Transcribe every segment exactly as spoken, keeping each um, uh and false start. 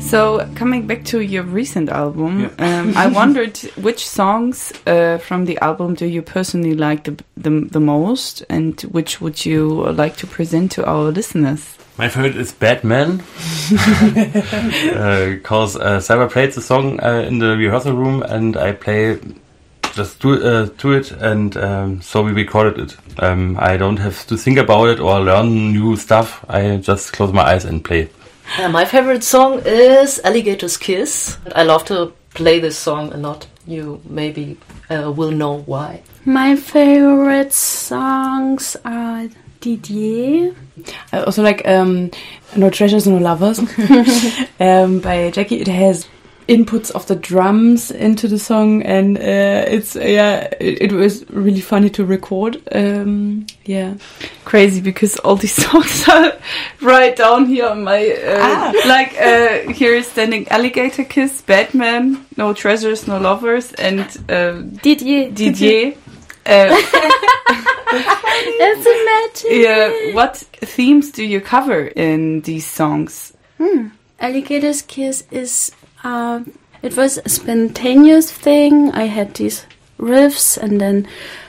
So, coming back to your recent album, yeah. um, I wondered which songs uh, from the album do you personally like the, the the most, and which would you like to present to our listeners? My favorite is Batman, because uh, uh, Cyber played the song uh, in the rehearsal room, and I play just to, uh, to it, and um, so we recorded it. Um, I don't have to think about it or learn new stuff. I just close my eyes and play. Uh, my favorite song is Alligator's Kiss. I love to play this song a lot. You maybe uh, will know why. My favorite songs are Didier. I also like um, No Treasures, No Lovers um, by Jackie. It has inputs of the drums into the song, and uh, it's yeah it, it was really funny to record. Um, yeah, crazy because all these songs are right down here on my uh, ah. like uh, here is standing Alligator Kiss, Batman, No Treasures, No Lovers, and uh, Didier. Didier. Uh, It's a magic. Yeah, what themes do you cover in these songs? Hmm. Alligator's Kiss is uh, it was a spontaneous thing. I had these riffs, and then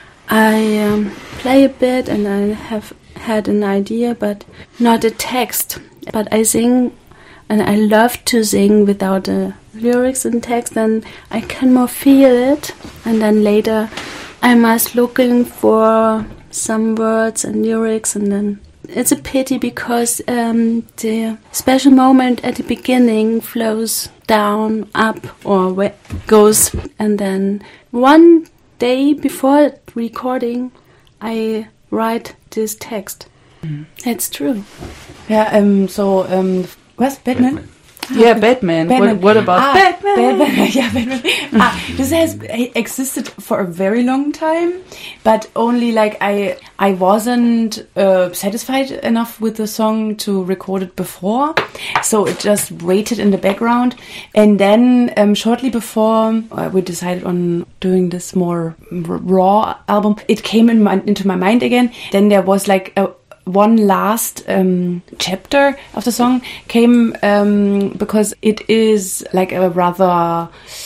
I um, play a bit, and I have had an idea, but not a text. But I sing, and I love to sing without the lyrics and text, and I can more feel it. And then later, I must looking for some words and lyrics, and then it's a pity because um, the special moment at the beginning flows down, up, or where goes, and then one day before recording, I write this text. Mm. It's true. Yeah. Um. So um. What's Batman? Batman. Yeah, Batman. Batman. What, what about ah, Batman? Batman? Yeah, Batman. ah, this has existed for a very long time, but only like I I wasn't uh, satisfied enough with the song to record it before, so it just waited in the background. And then um, shortly before uh, we decided on doing this more r- raw album, it came in my, into my mind again. Then there was like a one last um, chapter of the song came um, because it is like a rather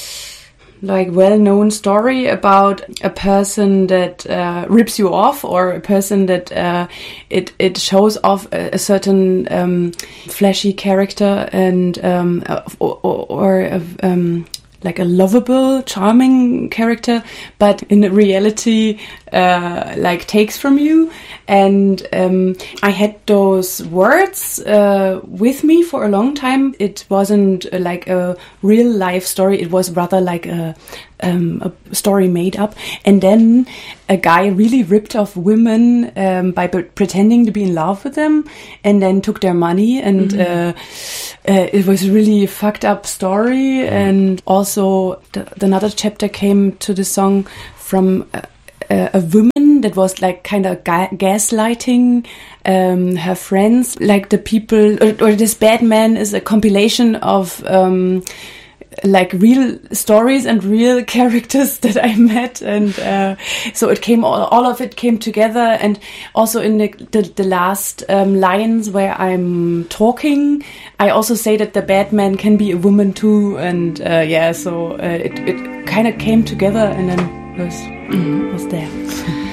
like well-known story about a person that uh, rips you off, or a person that uh, it it shows off a, a certain um, flashy character, and um, or, or, or a, um, like a lovable, charming character, but in reality, uh, like takes from you. And um, I had those words uh, with me for a long time. It wasn't uh, like a real life story. It was rather like a, um, a story made up. And then a guy really ripped off women um, by p- pretending to be in love with them, and then took their money. And mm-hmm. uh, uh, it was a really fucked up story. And also the, the another chapter came to the song from uh, uh, a woman that was like kind of ga- gaslighting um, her friends. Like the people, or, or this Batman is a compilation of um, like real stories and real characters that I met, and uh, so it came all, all of it came together. And also in the the, the last um, lines where I'm talking, I also say that the Batman can be a woman too, and uh, yeah, so uh, it it kind of came together, and then was mm-hmm. was there.